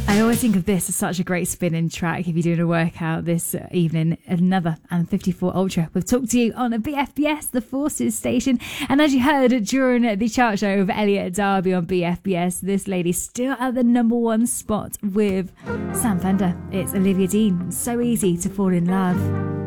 I always think of this as such a great spinning track if you're doing a workout this evening. Another and 54 Ultra. We've talked to you on a BFBS, the Forces station. And as you heard during the chart show of Elliot Darby on BFBS, this lady's still at the number one spot with Sam Fender. It's Olivia Dean. So easy to fall in love.